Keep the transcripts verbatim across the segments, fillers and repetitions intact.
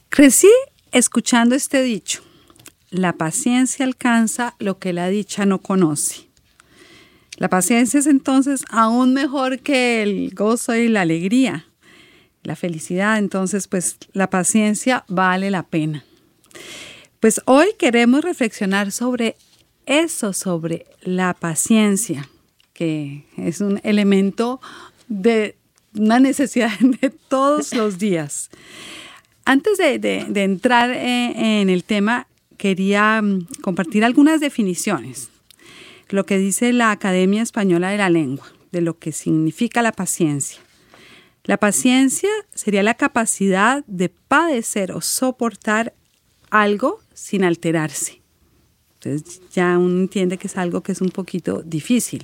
Crecí escuchando este dicho: la paciencia alcanza lo que la dicha no conoce. La paciencia es entonces aún mejor que el gozo y la alegría, la felicidad. Entonces, pues la paciencia vale la pena. Pues hoy queremos reflexionar sobre eso, sobre la paciencia, que es un elemento de una necesidad de todos los días. Antes de, de, de entrar eh, en el tema, quería um, compartir algunas definiciones. Lo que dice la Academia Española de la Lengua, de lo que significa la paciencia. La paciencia sería la capacidad de padecer o soportar algo sin alterarse. Entonces ya uno entiende que es algo que es un poquito difícil.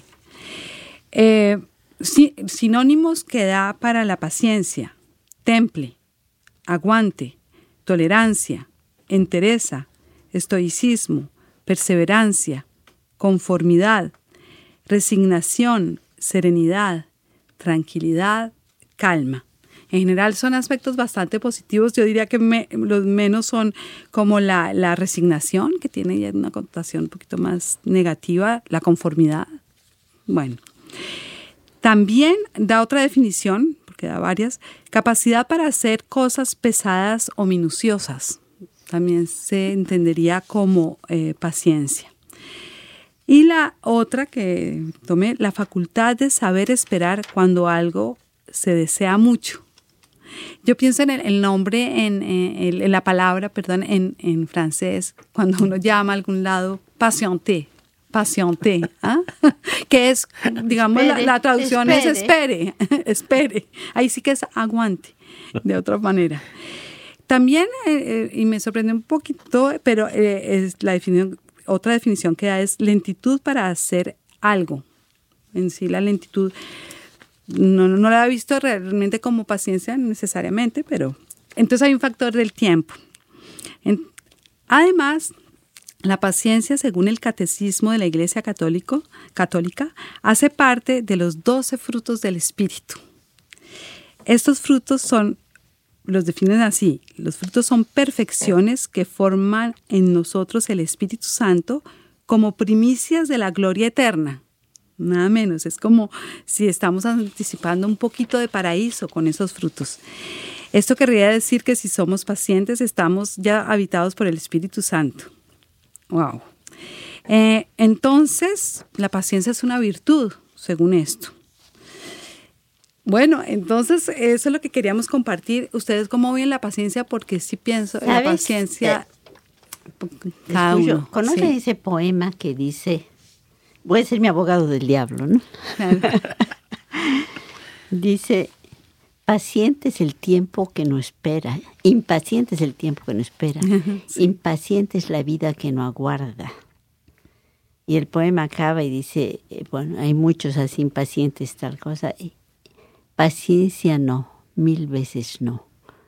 Eh, si, sinónimos que da para la paciencia: temple, aguante, tolerancia, entereza, estoicismo, perseverancia, conformidad, resignación, serenidad, tranquilidad, calma. En general son aspectos bastante positivos. Yo diría que me, los menos son como la, la resignación, que tiene ya una connotación un poquito más negativa, la conformidad. Bueno, también da otra definición, porque da varias: capacidad para hacer cosas pesadas o minuciosas. También se entendería como eh, paciencia. Y la otra que tomé, la facultad de saber esperar cuando algo se desea mucho. Yo pienso en el, el nombre, en, en, en la palabra, perdón, en, en francés, cuando uno llama a algún lado, patienter, patienter, ¿ah? Que es, digamos, espere, la, la traducción espere. es espere, espere. Ahí sí que es aguante, de otra manera. También, eh, y me sorprendió un poquito, pero eh, es la definición, otra definición que da es lentitud para hacer algo. En sí, la lentitud no, no la he visto realmente como paciencia necesariamente, pero entonces hay un factor del tiempo. En, además, la paciencia, según el Catecismo de la Iglesia Católico, Católica, hace parte de los doce frutos del Espíritu. Estos frutos son, los definen así: los frutos son perfecciones que forman en nosotros el Espíritu Santo como primicias de la gloria eterna. Nada menos, es como si estamos anticipando un poquito de paraíso con esos frutos. Esto querría decir que si somos pacientes, estamos ya habitados por el Espíritu Santo. Wow. Eh, entonces, la paciencia es una virtud, según esto. Bueno, entonces eso es lo que queríamos compartir. ¿Ustedes cómo ven la paciencia? Porque sí pienso en la paciencia. Eh, cada uno. ¿Conoce sí. ese poema que dice... Voy a ser mi abogado del diablo, ¿no? Claro. Dice, paciente es el tiempo que no espera, impaciente es el tiempo que no espera, sí. Impaciente es la vida que no aguarda. Y el poema acaba y dice, bueno, hay muchos así impacientes, tal cosa. Paciencia no, mil veces no.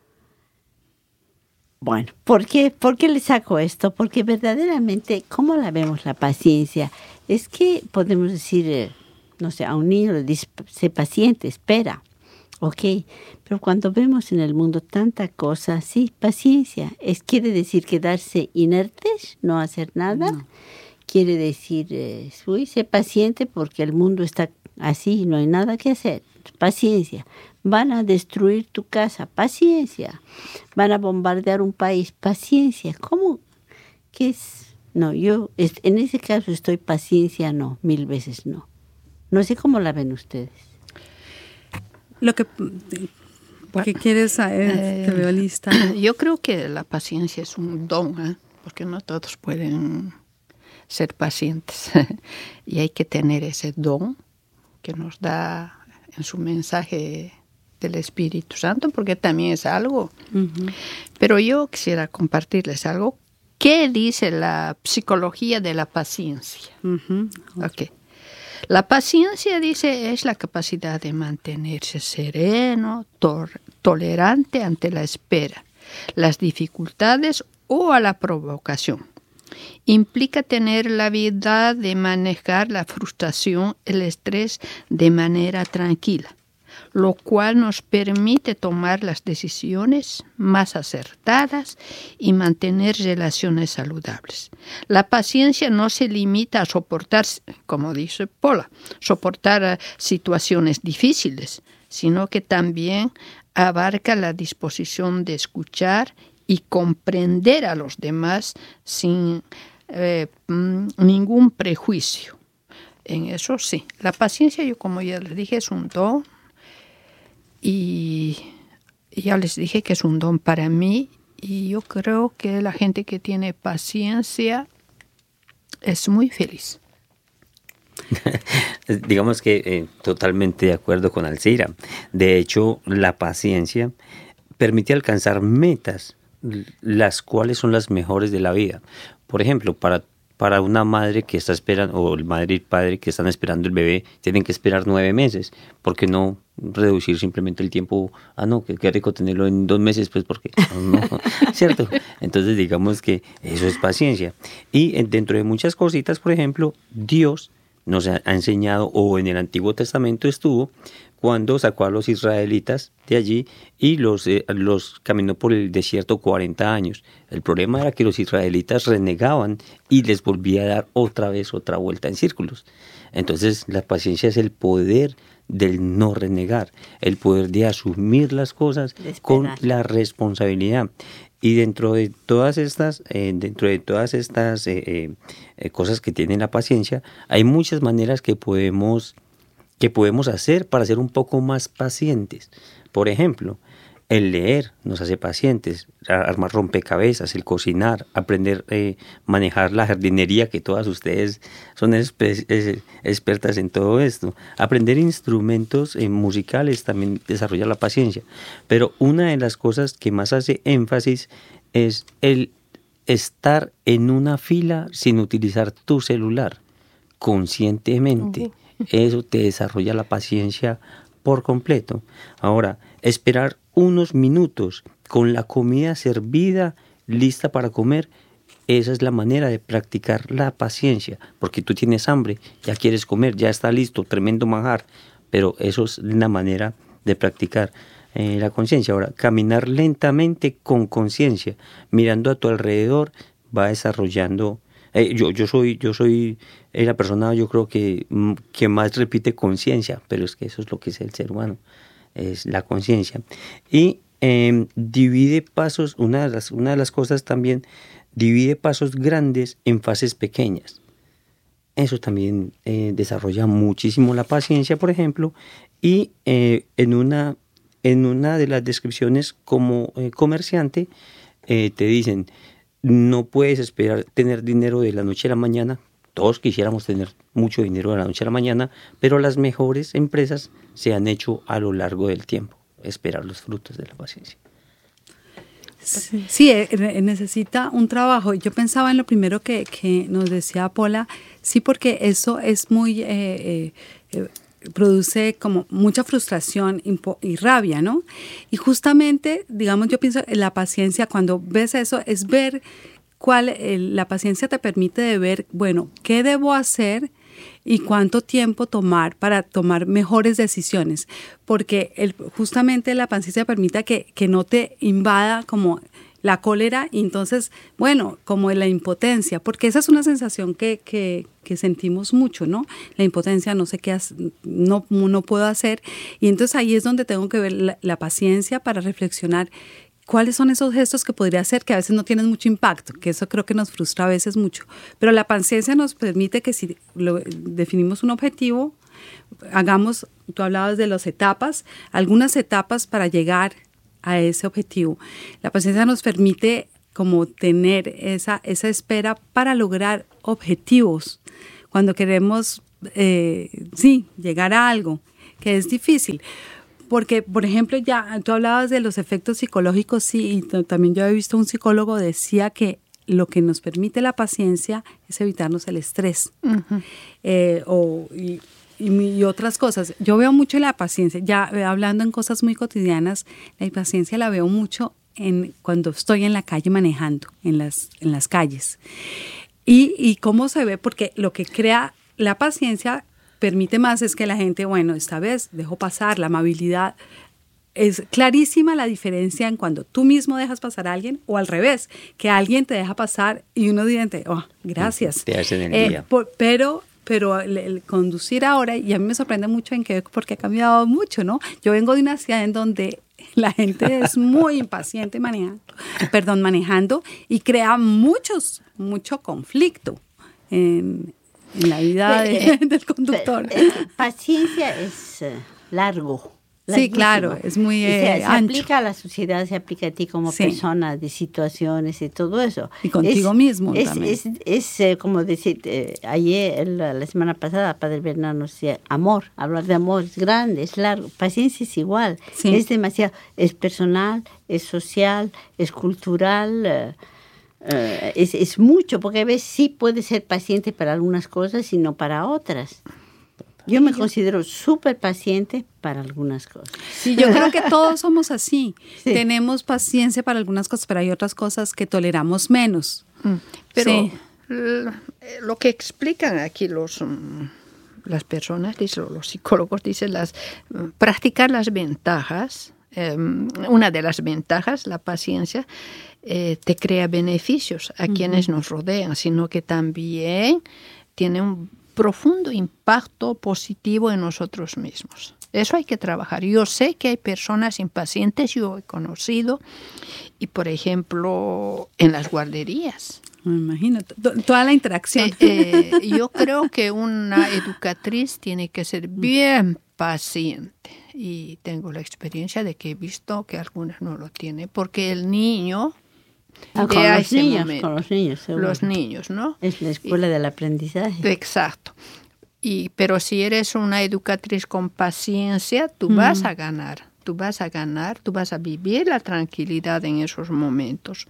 Bueno, ¿por qué, ¿por qué le saco esto? Porque verdaderamente, ¿cómo la vemos la paciencia? Es que podemos decir, eh, no sé, a un niño le dice, sé paciente, espera, ok. Pero cuando vemos en el mundo tanta cosa, sí, paciencia, es, quiere decir quedarse inertes, no hacer nada. No. Quiere decir, eh, uy, sé paciente porque el mundo está así, no hay nada que hacer. Paciencia. Van a destruir tu casa, paciencia. Van a bombardear un país, paciencia. ¿Cómo? ¿Qué es? No, yo en ese caso estoy paciencia, no, mil veces no. No sé cómo la ven ustedes. Lo que ¿qué quieres saber? Eh, Te veo lista. Yo creo que la paciencia es un don, ¿eh? Porque no todos pueden ser pacientes. Y hay que tener ese don que nos da en su mensaje del Espíritu Santo, porque también es algo. Uh-huh. Pero yo quisiera compartirles algo. ¿Qué dice la psicología de la paciencia? Uh-huh. Okay. La paciencia, dice, es la capacidad de mantenerse sereno, tor- tolerante ante la espera, las dificultades o a la provocación. Implica tener la habilidad de manejar la frustración, el estrés de manera tranquila, lo cual nos permite tomar las decisiones más acertadas y mantener relaciones saludables. La paciencia no se limita a soportar, como dice Paula, soportar uh, situaciones difíciles, sino que también abarca la disposición de escuchar y comprender a los demás sin eh, ningún prejuicio. En eso sí, la paciencia, yo como ya les dije, es un don y ya les dije que es un don para mí y yo creo que la gente que tiene paciencia es muy feliz. Digamos que eh, totalmente de acuerdo con Alcira. De hecho, la paciencia permite alcanzar metas, las cuales son las mejores de la vida. Por ejemplo, para Para una madre que está esperando, o el madre y padre que están esperando el bebé, tienen que esperar nueve meses. ¿Por qué no reducir simplemente el tiempo? Ah, no, que qué rico tenerlo en dos meses, pues porque no, no, ¿cierto? Entonces digamos que eso es paciencia. Y dentro de muchas cositas, por ejemplo, Dios nos ha enseñado, o en el Antiguo Testamento estuvo, cuando sacó a los israelitas de allí y los, eh, los caminó por el desierto cuarenta años. El problema era que los israelitas renegaban y les volvía a dar otra vez otra vuelta en círculos. Entonces la paciencia es el poder del no renegar, el poder de asumir las cosas con la responsabilidad. Y dentro de todas estas, eh, dentro de todas estas eh, eh, cosas que tiene la paciencia, hay muchas maneras que podemos que podemos hacer para ser un poco más pacientes. Por ejemplo, el leer nos hace pacientes, armar rompecabezas, el cocinar, aprender a eh, manejar la jardinería, que todas ustedes son espe- es, expertas en todo esto. Aprender instrumentos eh, musicales también desarrolla la paciencia. Pero una de las cosas que más hace énfasis es el estar en una fila sin utilizar tu celular conscientemente. Uh-huh. Eso te desarrolla la paciencia por completo. Ahora, esperar unos minutos con la comida servida, lista para comer, esa es la manera de practicar la paciencia, porque tú tienes hambre, ya quieres comer, ya está listo, tremendo manjar, pero eso es una manera de practicar eh, la conciencia. Ahora, caminar lentamente con conciencia, mirando a tu alrededor, va desarrollando. Eh, yo, yo soy, yo soy eh, la persona, yo creo que, que más repite conciencia, pero es que eso es lo que es el ser humano, es la conciencia. Y eh, divide pasos, una de las, una de las cosas también, divide pasos grandes en fases pequeñas. Eso también eh, desarrolla muchísimo la paciencia, por ejemplo, y eh, en, una, en una de las descripciones como eh, comerciante eh, te dicen: no puedes esperar tener dinero de la noche a la mañana. Todos quisiéramos tener mucho dinero de la noche a la mañana, pero las mejores empresas se han hecho a lo largo del tiempo. Esperar los frutos de la paciencia. Sí, sí, necesita un trabajo. Yo pensaba en lo primero que, que nos decía Paula, sí, porque eso es muy... Eh, eh, eh, produce como mucha frustración y rabia, ¿no? Y justamente, digamos, yo pienso en la paciencia, cuando ves eso, es ver cuál, eh, la paciencia te permite de ver, bueno, ¿qué debo hacer y cuánto tiempo tomar para tomar mejores decisiones? Porque el, justamente la paciencia permite que, que no te invada como la cólera y entonces, bueno, como la impotencia, porque esa es una sensación que, que, que sentimos mucho, ¿no? La impotencia, no sé qué, no, no puedo hacer, y entonces ahí es donde tengo que ver la, la paciencia para reflexionar cuáles son esos gestos que podría hacer que a veces no tienen mucho impacto, que eso creo que nos frustra a veces mucho, pero la paciencia nos permite que si lo, definimos un objetivo, hagamos, tú hablabas de las etapas, algunas etapas para llegar a ese objetivo. La paciencia nos permite como tener esa, esa espera para lograr objetivos cuando queremos, eh, sí, llegar a algo que es difícil. Porque, por ejemplo, ya tú hablabas de los efectos psicológicos, sí, y t- también yo he visto un psicólogo decía que lo que nos permite la paciencia es evitarnos el estrés. Uh-huh. eh, o, y, Y, y otras cosas. Yo veo mucho la paciencia, ya hablando en cosas muy cotidianas, la paciencia la veo mucho en cuando estoy en la calle manejando, en las, en las calles. Y, y cómo se ve, porque lo que crea la paciencia permite más es que la gente, bueno, esta vez dejo pasar, la amabilidad. Es clarísima la diferencia en cuando tú mismo dejas pasar a alguien o al revés, que alguien te deja pasar y uno dice, oh, gracias. Te hacen el eh, día. por, pero pero el, el conducir ahora, y a mí me sorprende mucho en que, porque ha cambiado mucho, ¿no? Yo vengo de una ciudad en donde la gente es muy impaciente manejando, perdón, manejando y crea muchos, mucho conflicto en, en la vida de, del conductor. Eh, paciencia es uh, largo. Sí, claro, es muy eh, se, se ancho. aplica a la sociedad, se aplica a ti como sí. persona, de situaciones y todo eso. Y contigo es, mismo es, también. Es, es, es eh, como decir, eh, ayer, la, la semana pasada, Padre Bernardo nos decía, amor, hablar de amor es grande, es largo. Paciencia es igual, sí. es demasiado, es personal, es social, es cultural, eh, eh, es, es mucho, porque a veces sí puede ser paciente para algunas cosas y no para otras. Yo me considero súper paciente para algunas cosas. Sí, yo creo que todos somos así. Sí. Tenemos paciencia para algunas cosas, pero hay otras cosas que toleramos menos. Mm. Pero sí. lo que explican aquí los, las personas, los psicólogos, dicen las, practicar las ventajas. Eh, una de las ventajas, la paciencia, eh, te crea beneficios a uh-huh. quienes nos rodean, sino que también tiene un profundo impacto positivo en nosotros mismos. Eso hay que trabajar. Yo sé que hay personas impacientes, yo he conocido, y por ejemplo, en las guarderías. Me imagino, toda la interacción. Eh, eh, yo creo que una educatriz tiene que ser bien paciente, y tengo la experiencia de que he visto que algunas no lo tienen, porque el niño... Ah, con, los niños, momento, con los niños, seguro. Los niños, ¿no? Es la escuela y, del aprendizaje. Exacto. Y, pero si eres una educatriz con paciencia, tú mm. vas a ganar, tú vas a ganar, tú vas a vivir la tranquilidad en esos momentos.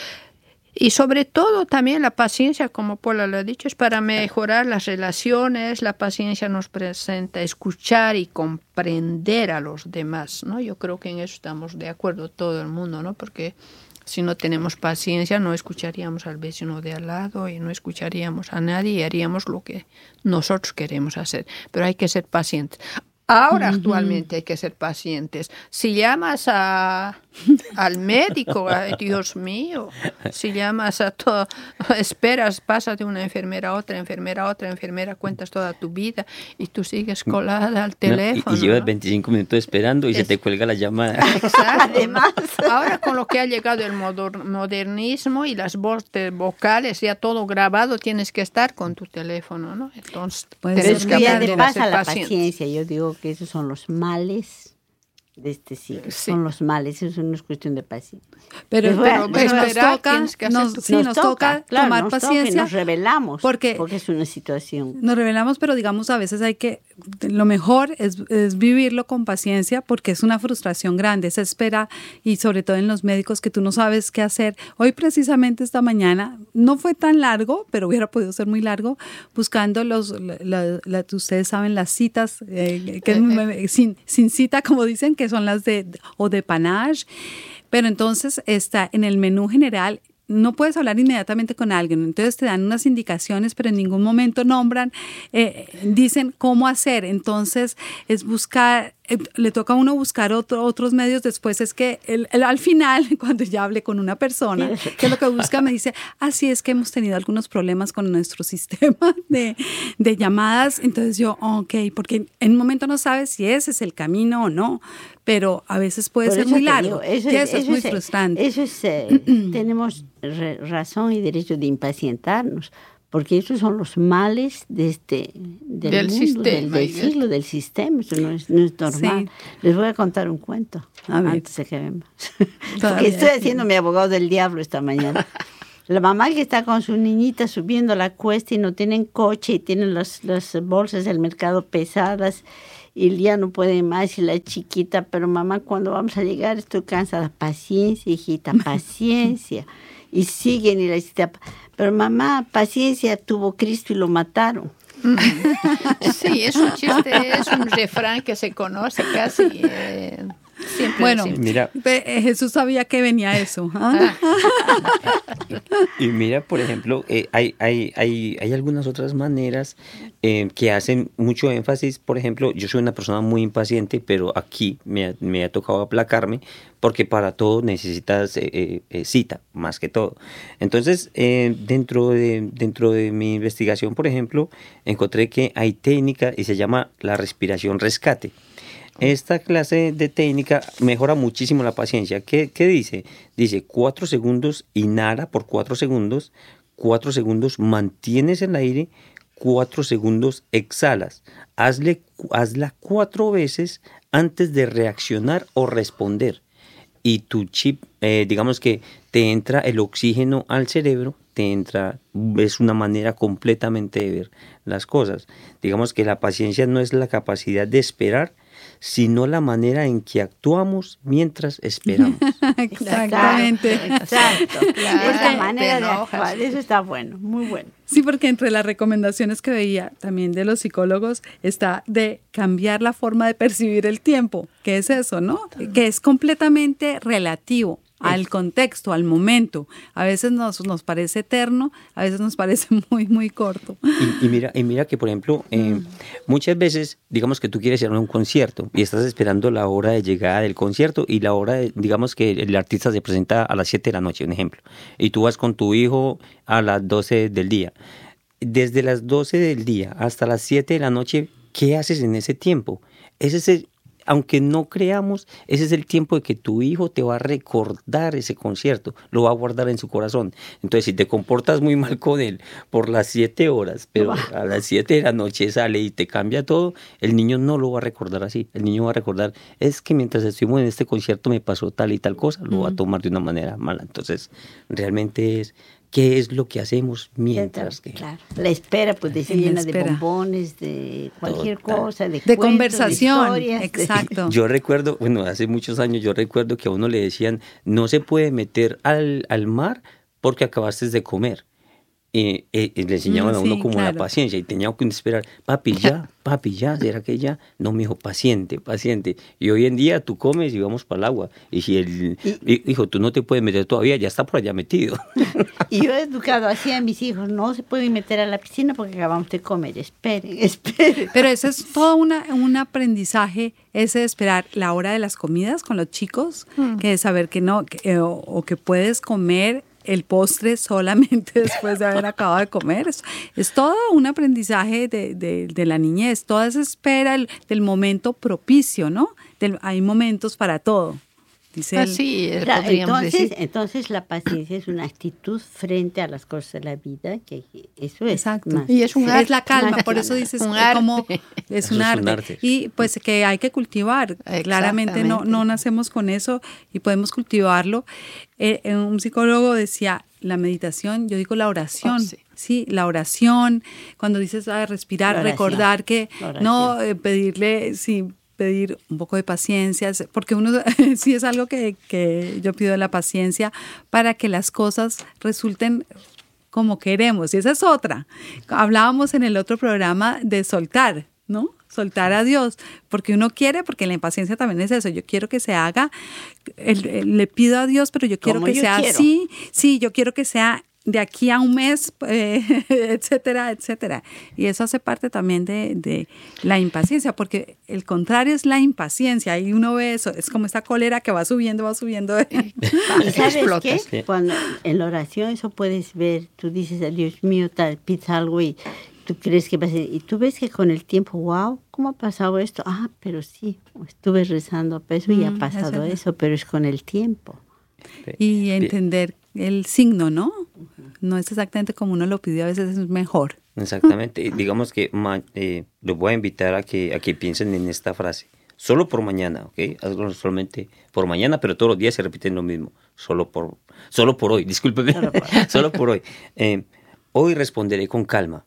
Y sobre todo también la paciencia, como Paula lo ha dicho, es para mejorar las relaciones. La paciencia nos presenta escuchar y comprender a los demás, ¿no? Yo creo que en eso estamos de acuerdo todo el mundo, ¿no? Porque si no tenemos paciencia, no escucharíamos al vecino de al lado y no escucharíamos a nadie y haríamos lo que nosotros queremos hacer. Pero hay que ser pacientes. Ahora uh-huh. actualmente hay que ser pacientes. Si llamas a, al médico, ay, Dios mío, si llamas a todo, esperas, pasas de una enfermera a otra, enfermera a otra, enfermera, cuentas toda tu vida y tú sigues colada al teléfono. No, y, y llevas ¿no? veinticinco minutos esperando y es, se te cuelga la llamada. Exacto. Además, ahora con lo que ha llegado el modernismo y las voces vocales, ya todo grabado, tienes que estar con tu teléfono, ¿no? Entonces, pues tienes que aprender a ser la paciencia, yo digo que esos son los males de este siglo, sí. son los males, eso no es cuestión de paciencia. Pero, pero, pero, pero nos toca, nos, sí, nos, nos toca, toca claro, tomar nos paciencia. Toca y nos rebelamos, porque, porque es una situación. Nos rebelamos, pero digamos a veces hay que, lo mejor es, es vivirlo con paciencia, porque es una frustración grande, esa espera, y sobre todo en los médicos que tú no sabes qué hacer. Hoy precisamente esta mañana, no fue tan largo, pero hubiera podido ser muy largo, buscando los, la, la, la, ustedes saben, las citas, eh, que eh, es, sin, sin cita, como dicen, que son las de, o de panache, pero entonces está en el menú general, no puedes hablar inmediatamente con alguien, entonces te dan unas indicaciones, pero en ningún momento nombran, eh, dicen cómo hacer, entonces es buscar, eh, le toca a uno buscar otro, otros medios, después es que el, el, al final, cuando ya hablé con una persona, que es lo que busca, me dice, así es que hemos tenido algunos problemas con nuestro sistema de, de llamadas, entonces yo, ok, porque en un momento no sabes si ese es el camino o no, pero a veces puede Por ser muy largo, digo, eso, y eso, eso es muy es, frustrante. Eso es, eh, tenemos razón y derecho de impacientarnos, porque esos son los males de este, del, del mundo, sistema, del, del siglo, del sistema, eso no es, no es normal. Sí. Les voy a contar un cuento a ver. Antes de que vemos. Porque estoy haciendo mi abogado del diablo esta mañana. La mamá que está con su niñita subiendo la cuesta y no tienen coche y tienen las, las bolsas del mercado pesadas y ya no puede más y la chiquita, pero mamá, cuando vamos a llegar estoy cansada. Paciencia, hijita, paciencia. Y siguen y la hijita, pero mamá, paciencia, tuvo Cristo y lo mataron. Sí, es un chiste, es un refrán que se conoce casi. Eh, Siempre Bueno, decimos. Mira, Pe- Jesús sabía que venía eso. ¿ah? y mira, por ejemplo, eh, hay, hay, hay, hay algunas otras maneras eh, que hacen mucho énfasis. Por ejemplo, yo soy una persona muy impaciente, pero aquí me ha, me ha tocado aplacarme porque para todo necesitas eh, eh, eh, cita, más que todo. Entonces, eh, dentro, de, dentro de mi investigación, por ejemplo, encontré que hay técnica y se llama la respiración rescate. Esta clase de técnica mejora muchísimo la paciencia. ¿Qué, qué dice? Dice cuatro segundos, inhala por cuatro segundos, cuatro segundos mantienes el aire, cuatro segundos exhalas. Hazle, hazla cuatro veces antes de reaccionar o responder. Y tu chip, eh, digamos que te entra el oxígeno al cerebro, te entra, es una manera completamente de ver las cosas. Digamos que la paciencia no es la capacidad de esperar, sino la manera en que actuamos mientras esperamos. Exactamente. Exacto. Claro, Es la manera te de enojas. actuar. Eso está bueno, muy bueno. Sí, porque entre las recomendaciones que veía también de los psicólogos está de cambiar la forma de percibir el tiempo. ¿Qué es eso, no? Que es completamente relativo al contexto, al momento. A veces nos, nos parece eterno, a veces nos parece muy, muy corto. Y, y mira, y mira que, por ejemplo, eh, muchas veces, digamos que tú quieres ir a un concierto y estás esperando la hora de llegada del concierto y la hora, de, digamos que el artista se presenta a las siete de la noche, un ejemplo, y tú vas con tu hijo a las doce del día. Desde las doce del día hasta las siete de la noche, ¿qué haces en ese tiempo? Ese es el, aunque no creamos, ese es el tiempo de que tu hijo te va a recordar ese concierto, lo va a guardar en su corazón. Entonces, si te comportas muy mal con él por las siete horas, pero a las siete de la noche sale y te cambia todo, el niño no lo va a recordar así. El niño va a recordar, es que mientras estuvimos en este concierto me pasó tal y tal cosa, lo va a tomar de una manera mala. Entonces, realmente es... ¿Qué es lo que hacemos mientras que...? Claro, la espera, pues, de En la llena de espera. bombones, de cualquier Total. cosa, de, De cuentos, conversación, de historias, de- exacto. Yo recuerdo, bueno, hace muchos años yo recuerdo que a uno le decían, no se puede meter al, al mar porque acabaste de comer. Y, y- y le enseñaban Mm, a uno sí, como la claro. paciencia y tenía que esperar, papi, ya, papi, ya, ¿será que ya? No, me dijo, paciente, paciente. Y hoy en día tú comes y vamos para el agua. Y si el y- hijo, tú no te puedes meter todavía, ya está por allá metido. Y yo he educado así a mis hijos, no se pueden meter a la piscina porque acabamos de comer, esperen, esperen. Pero eso es todo una, un aprendizaje, ese de esperar la hora de las comidas con los chicos, que es saber que no, que, eh, o, o que puedes comer el postre solamente después de haber acabado de comer. Es, es todo un aprendizaje de, de, de la niñez, toda esa espera el- del momento propicio, ¿no? Del- hay momentos para todo, dice él. Así eh, Claro, podríamos entonces, decir. entonces la paciencia es una actitud frente a las cosas de la vida, que eso es Exacto. más- Y es un Es arte. la calma, Una por eso calma. dices Un que arte. como es Eso un es un arte. arte. Y pues que hay que cultivar. Claramente no, no nacemos con eso y podemos cultivarlo. Eh, eh, un psicólogo decía, la meditación, yo digo la oración. Oh, sí. Sí, la oración. Cuando dices ah, respirar, La oración. recordar que La oración. no eh, pedirle, sí, pedir un poco de paciencia, porque uno sí es algo que, que yo pido la paciencia para que las cosas resulten como queremos. Y esa es otra. Hablábamos en el otro programa de soltar, ¿no? Soltar a Dios, porque uno quiere, porque la impaciencia también es eso, yo quiero que se haga, el- el- le pido a Dios, pero yo quiero Como que yo sea quiero. así, sí, yo quiero que sea de aquí a un mes, eh, etcétera, etcétera. Y eso hace parte también de, de la impaciencia, porque el contrario es la impaciencia, y uno ve eso, es como esta cólera que va subiendo, va subiendo. ¿Y sabes Explotas. qué? Cuando en la oración eso puedes ver, tú dices, "Ah, Dios mío, tal, pides algo y tú crees que va a ser, y tú ves que con el tiempo, wow, ¿cómo ha pasado esto? Ah, pero sí, estuve rezando a eso y ha Mm, es pasado verdad. eso, pero es con el tiempo. Y entender el signo, ¿no? No es exactamente como uno lo pidió, a veces es mejor. Exactamente. Y digamos que ma- eh, los voy a invitar a que, a que piensen en esta frase. Solo por mañana, ¿ok? Hazlo solamente por mañana, pero todos los días se repiten lo mismo. Solo por, solo por hoy, discúlpeme. Solo por- Solo por hoy. Eh, hoy responderé con calma.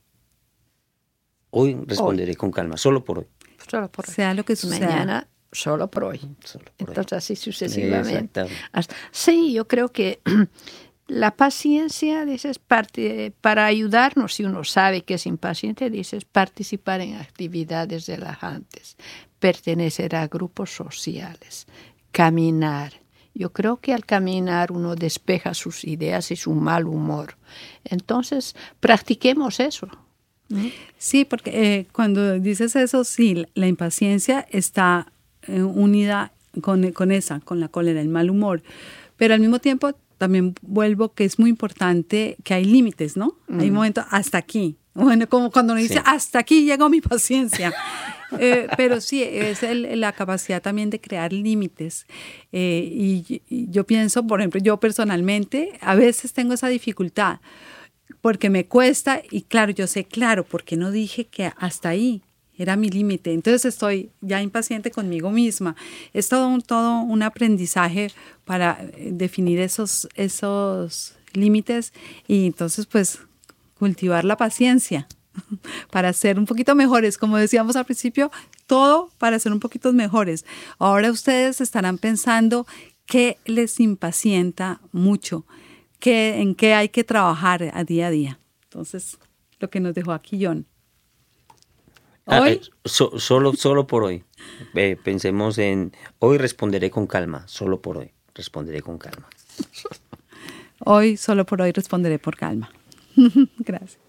Hoy responderé con calma, solo por hoy. Solo por hoy. Sea lo que suceda. Mañana, solo por hoy. Solo por hoy. Entonces, así sucesivamente. Exactamente. Hasta- sí, yo creo que la paciencia, dices, parte, para ayudarnos, si uno sabe que es impaciente, dices, participar en actividades relajantes, pertenecer a grupos sociales, caminar. Yo creo que al caminar uno despeja sus ideas y su mal humor. Entonces, practiquemos eso. ¿Mm? Sí, porque eh, cuando dices eso, sí, la impaciencia está eh, unida con, con esa, con la cólera, el mal humor. Pero al mismo tiempo también vuelvo que es muy importante que hay límites, ¿no? Mm. Hay momentos hasta aquí. Bueno, como cuando uno dice, sí, hasta aquí llegó mi paciencia. eh, pero sí, es el, la capacidad también de crear límites. Eh, y, y yo pienso, por ejemplo, yo personalmente a veces tengo esa dificultad porque me cuesta y claro, yo sé, claro, porque no dije que hasta ahí era mi límite. Entonces estoy ya impaciente conmigo misma. Es todo un, todo un aprendizaje para definir esos, esos límites y entonces pues cultivar la paciencia para ser un poquito mejores. Como decíamos al principio, todo para ser un poquito mejores. Ahora ustedes estarán pensando qué les impacienta mucho, qué, en qué hay que trabajar a día a día. Entonces, lo que nos dejó aquí John. Hoy, ah, so, solo, solo por hoy. Eh, pensemos en, hoy responderé con calma, solo por hoy, responderé con calma. Hoy, solo por hoy, responderé por calma. Gracias.